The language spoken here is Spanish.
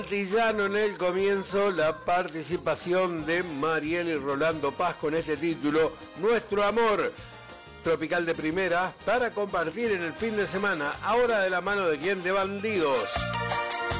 Antillano en el comienzo, la participación de Mariel y Rolando Paz con este título, Nuestro Amor, tropical de primera, para compartir en el fin de semana, ahora de la mano de quién, de Bandidos.